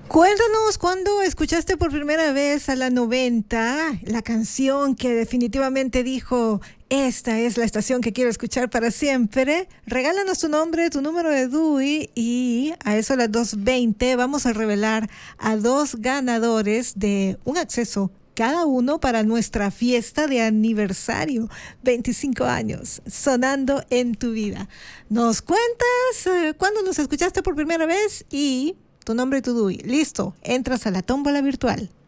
Cuéntanos cuándo escuchaste por primera vez a la 90, la canción que definitivamente dijo, esta es la estación que quiero escuchar para siempre. Regálanos tu nombre, tu número de DUI y a eso a las 2:20 vamos a revelar a dos ganadores de un acceso cada uno para nuestra fiesta de aniversario, 25 años, sonando en tu vida. Nos cuentas cuándo nos escuchaste por primera vez y tu nombre y tu DUI. Listo, entras a la tómbola virtual.